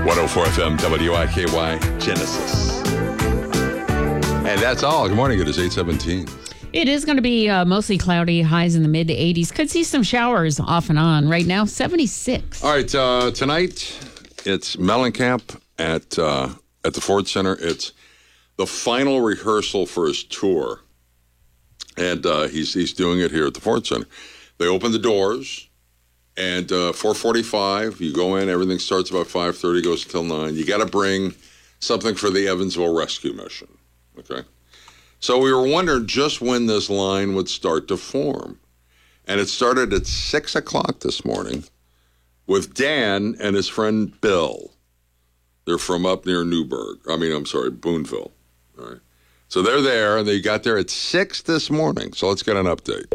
104 FM WIKY Genesis. And that's all. Good morning. It is 8:17. It is going to be mostly cloudy, highs in the mid to 80s. Could see some showers off and on. Right now, 76. All right, tonight it's Mellencamp at the Ford Center. It's the final rehearsal for his tour, and he's doing it here at the Ford Center. They open the doors, and 4:45, you go in. Everything starts about 5:30, goes until 9. You got to bring something for the Evansville Rescue Mission. Okay. So we were wondering just when this line would start to form. And it started at 6 o'clock this morning with Dan and his friend Bill. They're from up near Boonville. All right. So they're there, and they got there at 6 this morning. So let's get an update.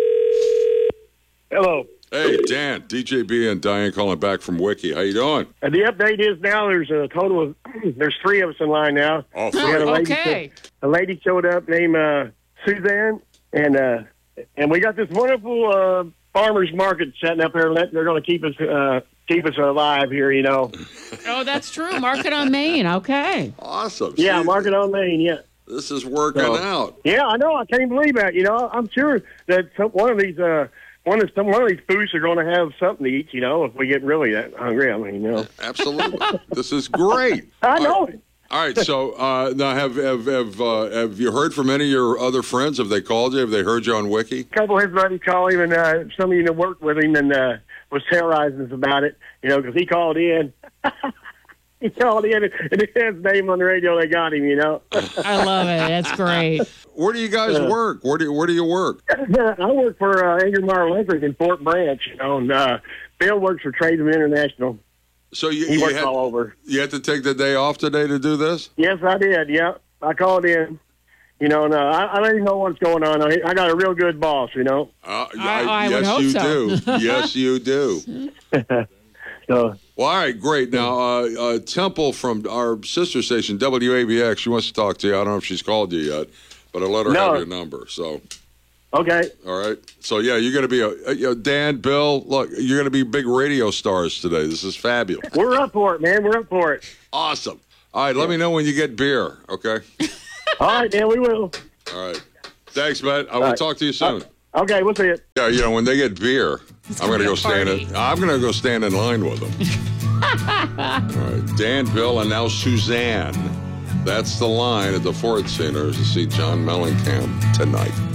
Hello. Hey, Dan, DJB and Diane calling back from Wiki. How you doing? The update is now there's a total of, there's 3 of us in line now. Oh, We had Okay. a lady showed up named Suzanne, and we got this wonderful farmers market setting up here. They're going to keep us alive here, you know. Oh, that's true. Market on Main. Okay. Awesome. Yeah, See, market on Main, yeah. This is working out. Yeah, I know. I can't believe that. You know, I'm sure that one of these booths are going to have something to eat, you know, if we get really that hungry. I mean, you know. Absolutely. This is great. I know it. All right, so now have you heard from any of your other friends? Have they called you? Have they heard you on Wiki? A couple of his buddies called him, and some of you that worked with him and was terrorizing us about it, you know, because he called in. He called in, and it had his name on the radio. They got him, you know. I love it. That's great. Where do you guys work? Where do you work? I work for Ingermeyer Electric in Fort Branch, you know, and Bill works for Tradesman International. So He works all over. You had to take the day off today to do this? Yes, I did, yeah. I called in. You know, and I don't even know what's going on. I got a real good boss, you know. I would yes, hope you so. do. Yes, you do. So, Well, all right, great. Now, Temple from our sister station, WABX, she wants to talk to you. I don't know if she's called you yet, but I let her have your number. So, okay. all right. So, yeah, you're going to be Dan, Bill, look, you're going to be big radio stars today. This is fabulous. We're up for it, man. We're up for it. Awesome. All right, let me know when you get beer, okay? All right, man, we will. All right. Thanks, man. I will talk to you soon. Okay, we'll see you. Yeah, you know, when they get beer, I'm going to go party. stand in line with them. All right. Dan, Bill, and now Suzanne. That's the line at the Ford Center to see John Mellencamp tonight.